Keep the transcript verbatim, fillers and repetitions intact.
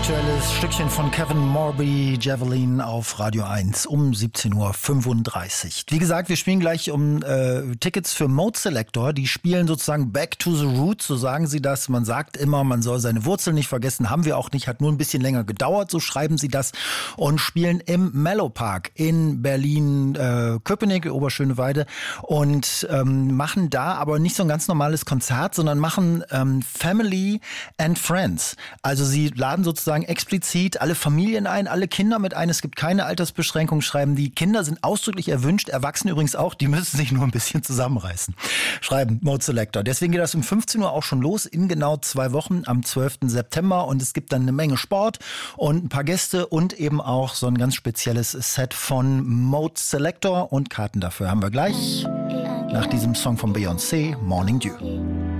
Aktuelles Stückchen von Kevin Morby, Javelin auf Radio eins um siebzehn Uhr fünfunddreißig. Wie gesagt, wir spielen gleich um äh, Tickets für Mode Selector. Die spielen sozusagen Back to the Roots, so sagen sie das. Man sagt immer, man soll seine Wurzeln nicht vergessen. Haben wir auch nicht, hat nur ein bisschen länger gedauert, so schreiben sie das. Und spielen im Mellow Park in Berlin, äh, Köpenick, Oberschöneweide. Und ähm, machen da aber nicht so ein ganz normales Konzert, sondern machen ähm, Family and Friends. Also sie laden sozusagen explizit alle Familien ein, alle Kinder mit ein. Es gibt keine Altersbeschränkung, schreiben die. Kinder sind ausdrücklich erwünscht, Erwachsene übrigens auch. Die müssen sich nur ein bisschen zusammenreißen, schreiben Mode Selector. Deswegen geht das um fünfzehn Uhr auch schon los, in genau zwei Wochen am zwölften September. Und es gibt dann eine Menge Sport und ein paar Gäste und eben auch so ein ganz spezielles Set von Mode Selector. Und Karten dafür haben wir gleich nach diesem Song von Beyoncé, Morning Dew.